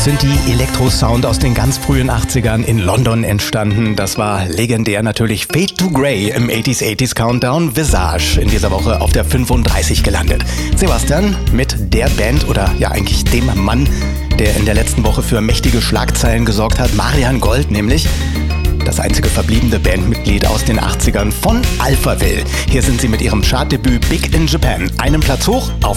sind die Elektro-Sound aus den ganz frühen 80ern in London entstanden. Das war legendär natürlich Fade to Grey im 80s Countdown. Visage in dieser Woche auf der 35 gelandet. Sebastian mit der Band oder ja eigentlich dem Mann, der in der letzten Woche für mächtige Schlagzeilen gesorgt hat. Marian Gold nämlich. Das einzige verbliebene Bandmitglied aus den 80ern von Alphaville. Hier sind sie mit ihrem Chartdebüt Big in Japan. Einen Platz hoch auf